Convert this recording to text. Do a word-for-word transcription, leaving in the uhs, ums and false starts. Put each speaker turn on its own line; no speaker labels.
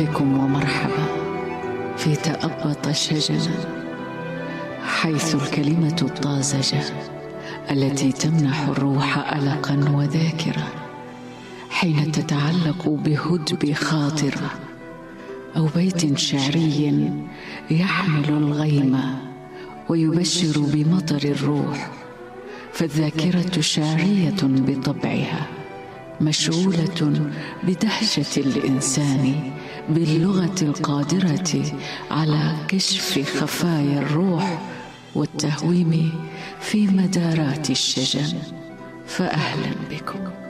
بكم ومرحبا في تأبط شجنا، حيث الكلمة الطازجة التي تمنح الروح ألقا وذاكرة حين تتعلق بهدب خاطرة أو بيت شعري يحمل الغيم ويبشر بمطر الروح. فالذاكرة شعرية بطبعها، مشغولة بدهشة الإنسان باللغة القادرة على كشف خفايا الروح والتهويم في مدارات الشجن. فأهلا بكم.